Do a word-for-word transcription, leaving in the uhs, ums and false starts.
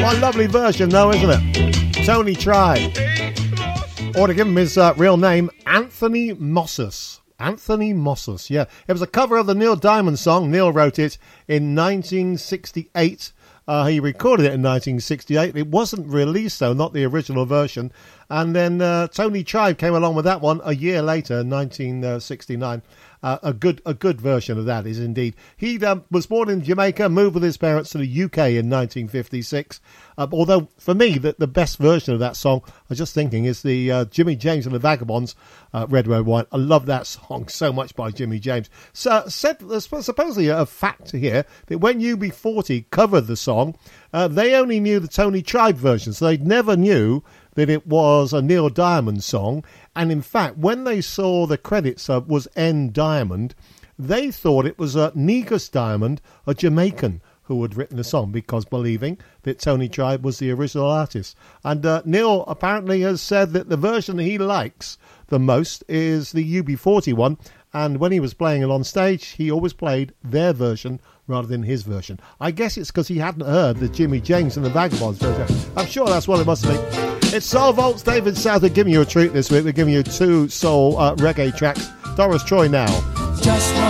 What a lovely version, though, isn't it? Tony Tribe. Or to give him his uh, real name, Anthony Mosses. Anthony Mosses, yeah. It was a cover of the Neil Diamond song. Neil wrote it in nineteen sixty-eight. Uh, he recorded it in nineteen sixty-eight. It wasn't released, though, not the original version. And then uh, Tony Tribe came along with that one a year later, nineteen sixty-nine. Uh, a good a good version of that is indeed. He um, was born in Jamaica, moved with his parents to the U K in nineteen fifty-six. Uh, although, for me, the, the best version of that song, I was just thinking, is the uh, Jimmy James and the Vagabonds, uh, Red, Red, White. I love that song so much by Jimmy James. So, said, there's supposedly a fact here that when U B forty covered the song, uh, they only knew the Tony Tribe version, so they never knew that it was a Neil Diamond song. And in fact, when they saw the credits of was N Diamond, they thought it was uh, Negus Diamond, a Jamaican, who had written the song, because believing that Tony Tribe was the original artist. And uh, Neil apparently has said that the version he likes the most is the U B forty one, and when he was playing it on stage, he always played their version rather than his version. I guess it's because he hadn't heard the Jimmy James and the Vagabonds version. I'm sure that's what it must have been. It's Soul Vaults, David Southard giving you a treat this week. We're giving you two soul uh, reggae tracks. Doris Troy now. Just